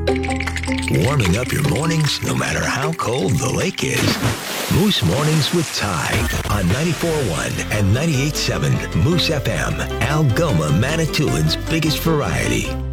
Warming up your mornings no matter how cold the lake is. Moose Mornings with Ty on 94.1 and 98.7 Moose FM, Algoma, Manitoulин's biggest variety.